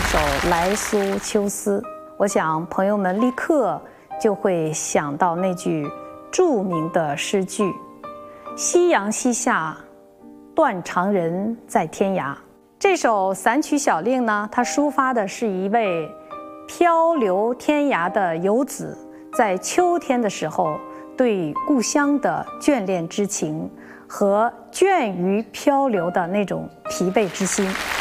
首《来苏秋思》，我想朋友们立刻就会想到那句著名的诗句：“夕阳西下，断肠人在天涯。”这首散曲小令呢，它抒发的是一位漂流天涯的游子在秋天的时候对故乡的眷恋之情和倦于漂流的那种疲惫之心。